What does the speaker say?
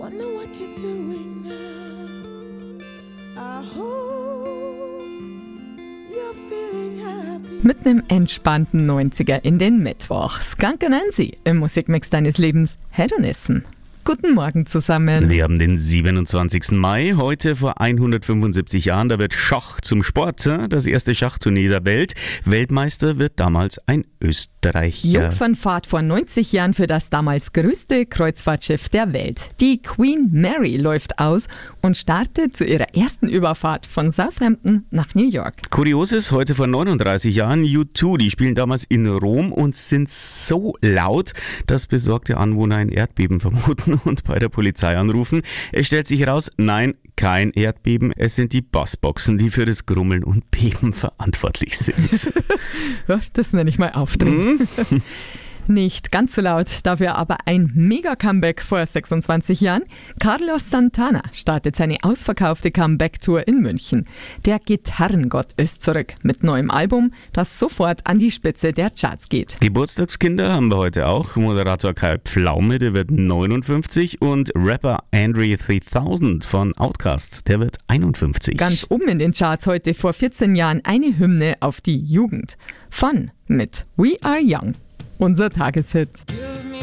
Wonder what you're doing now. I hope you're feeling happy. Mit einem entspannten 90er in den Mittwoch. Skunk und Nancy im Musikmix deines Lebens. Hedonissen. Guten Morgen zusammen. Wir haben den 27. Mai. Heute vor 175 Jahren, da wird Schach zum Sport. Das erste Schachturnier der Welt. Weltmeister wird damals ein Österreicher. Jungfernfahrt vor 90 Jahren für das damals größte Kreuzfahrtschiff der Welt. Die Queen Mary läuft aus und startet zu ihrer ersten Überfahrt von Southampton nach New York. Kurios ist, heute vor 39 Jahren U2, die spielen damals in Rom und sind so laut, dass besorgte Anwohner ein Erdbeben vermuten und bei der Polizei anrufen. Es stellt sich heraus, nein, kein Erdbeben. Es sind die Bassboxen, die für das Grummeln und Beben verantwortlich sind. Ja, das nenne ich mal Aufdrehen. Nicht ganz so laut, dafür aber ein Mega-Comeback vor 26 Jahren. Carlos Santana startet seine ausverkaufte Comeback-Tour in München. Der Gitarrengott ist zurück mit neuem Album, das sofort an die Spitze der Charts geht. Geburtstagskinder haben wir heute auch. Moderator Kai Pflaume, der wird 59 und Rapper Andre 3000 von Outkast, der wird 51. Ganz oben in den Charts heute vor 14 Jahren eine Hymne auf die Jugend. Fun mit We Are Young. Unser Tageshit.